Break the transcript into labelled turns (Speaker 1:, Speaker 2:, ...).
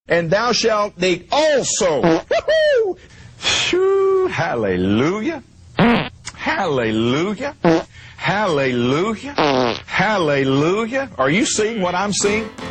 Speaker 1: and thou shalt take also. Woo-hoo! Shoo, hallelujah. Hallelujah. Hallelujah. Hallelujah. Are you seeing what I'm seeing?